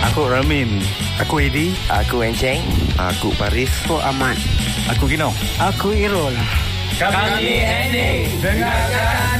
Aku Ramin. Aku Edi. Aku Enceng. Aku Paris. Aku Ahmad. Aku Gino. Aku Irul. Kami NA. Dengarkan